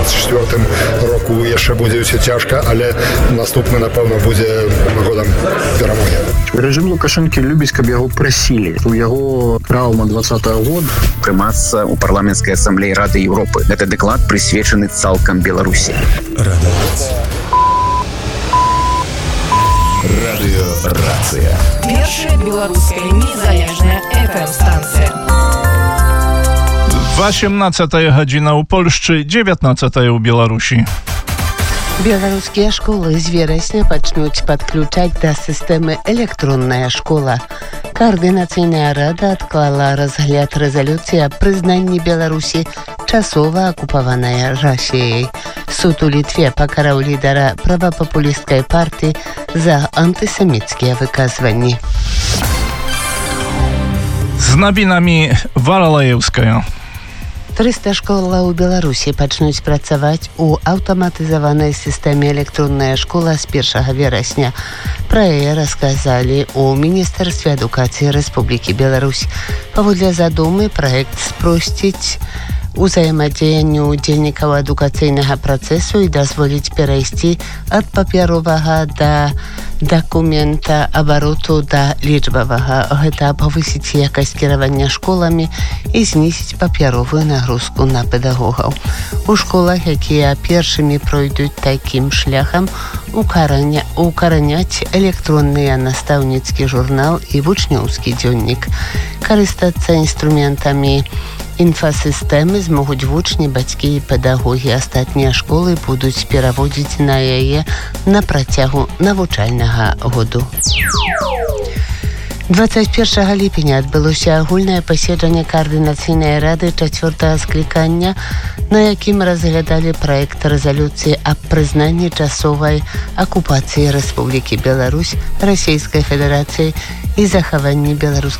2024 roku jeszcze będzie ўсё ciężko, ale następny na pewno będzie годом перемоги. Режим Лукашенко любіць, каб яго прасілі. У яго траўма 20-го года прымацца ў парламенцкай асамблеі Рады Еўропы. Гэты дэклад прысвечаны цалкам Беларусі. Радыёрацыя. Першая беларуская незалежная FM-станцыя. 18 гадзіна ў Польшчы, 19 ў Беларусі. Беларускія школы з верасня пачнуць падключаць да сістэмы электронная школа. Каардынацыйная рада адклала разгляд рэзалюцыі аб прызнанні Беларусі часова акупаваная Расіяй. Суд у Літве пакараў лідара правапапулісцкай партыі за антысеміцкія выказванні. З навінамі Варалаеўская. 300 школаў у Беларусі пачнуць працаваць у аўтаматызаванай сістэме электронная школа з 1 верасня. Пра яе расказалі ў Міністэрстве адукацыі Рэспублікі Беларусь. Паводле задумы праект спросціць узаемадзеянню удзельнікаў адукацыйнага працэсу і дазволіць перайсці ад папяровага да дакумента абароту да лічбавага. Гэта павысіць якасць кіравання школамі і знізіць папяровую нагрузку на педагогаў. У школах, якія першымі пройдуць такім шляхам, укараняць электронныя настаўніцкі журнал і вучнёўскі дзённік. Карыстацца інструментамі інфасістэмы змогуць вучні, бацькі і педагогі. Астатнія школы будуць пераводзіць на яе на працягу навучальнага году. 21 ліпеня адбылося агульнае паседжанне Каардынацыйнай рады 4-го склікання, на якім разглядалі праект рэзалюцыі аб прызнанні часовай акупацыі Рэспублікі Беларусь Расійскай Федэрацыі і захаванні беларускай